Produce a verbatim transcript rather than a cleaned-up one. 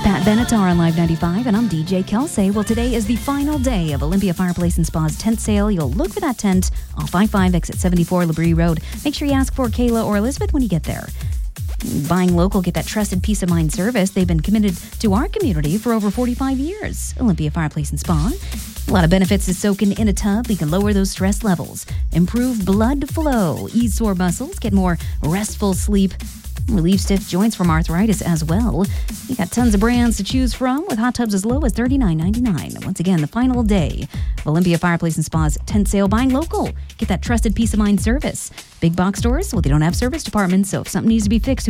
Pat Benatar on Live ninety-five, and I'm D J Kelsey. Well, today is the final day of Olympia Fireplace and Spa's tent sale. You'll look for that tent off I five, exit seventy-four, Labrie Road. Make sure you ask for Kayla or Elizabeth when you get there. Buying local, get that trusted peace of mind service. They've been committed to our community for over forty-five years. Olympia Fireplace and Spa. A lot of benefits to soaking in a tub. You can lower those stress levels, improve blood flow, ease sore muscles, get more restful sleep, relieve stiff joints from arthritis as well. You got tons of brands to choose from with hot tubs as low as thirty-nine ninety-nine. Once again, the final day of Olympia Fireplace and Spa's tent sale. Buying local, get that trusted peace of mind service. Big box stores, well, they don't have service departments, so if something needs to be fixed,